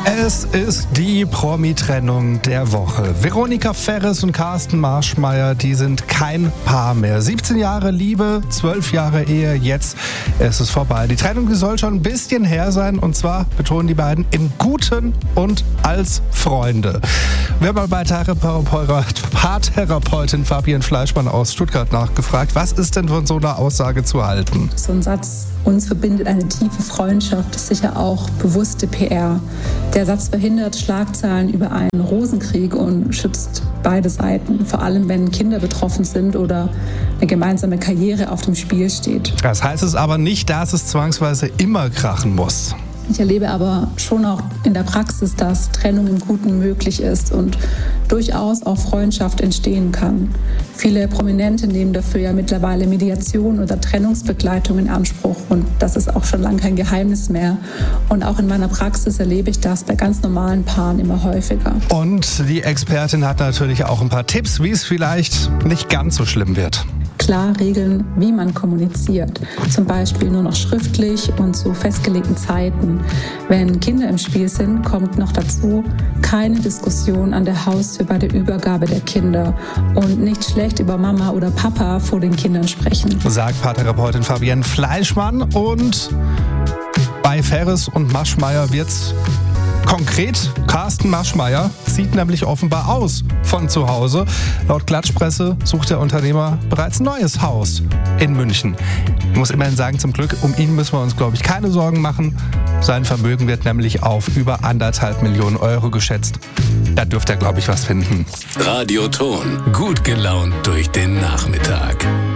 Es ist die Promi-Trennung der Woche. Veronika Ferres und Carsten Maschmeyer, die sind kein Paar mehr. 17 Jahre Liebe, 12 Jahre Ehe, jetzt ist es vorbei. Die Trennung, die soll schon ein bisschen her sein, und zwar betonen die beiden im Guten und als Freunde. Wir haben mal bei Paartherapeutin Fabienne Fleischmann aus Stuttgart nachgefragt, was ist denn von so einer Aussage zu halten? So ein Satz: uns verbindet eine tiefe Freundschaft, ist sicher auch bewusste PR. Der Satz verhindert Schlagzeilen über einen Rosenkrieg und schützt beide Seiten, vor allem wenn Kinder betroffen sind oder eine gemeinsame Karriere auf dem Spiel steht. Das heißt es aber nicht, dass es zwangsweise immer krachen muss. Ich erlebe aber schon auch in der Praxis, dass Trennung im Guten möglich ist und durchaus auch Freundschaft entstehen kann. Viele Prominente nehmen dafür ja mittlerweile Mediation oder Trennungsbegleitung in Anspruch, und das ist auch schon lange kein Geheimnis mehr. Und auch in meiner Praxis erlebe ich das bei ganz normalen Paaren immer häufiger. Und die Expertin hat natürlich auch ein paar Tipps, wie es vielleicht nicht ganz so schlimm wird. Klar regeln, wie man kommuniziert. Zum Beispiel nur noch schriftlich und zu festgelegten Zeiten. Wenn Kinder im Spiel sind, kommt noch dazu keine Diskussion an der Haustür bei der Übergabe der Kinder und nicht schlecht über Mama oder Papa vor den Kindern sprechen. Sagt Paartherapeutin Fabienne Fleischmann. Und bei Ferres und Maschmeyer wird's konkret. Carsten Maschmeyer zieht nämlich offenbar aus von zu Hause. Laut Klatschpresse sucht der Unternehmer bereits ein neues Haus in München. Ich muss immerhin sagen, zum Glück, um ihn müssen wir uns, glaube ich, keine Sorgen machen. Sein Vermögen wird nämlich auf über 1,5 Millionen Euro geschätzt. Da dürfte er, glaube ich, was finden. Radioton. Gut gelaunt durch den Nachmittag.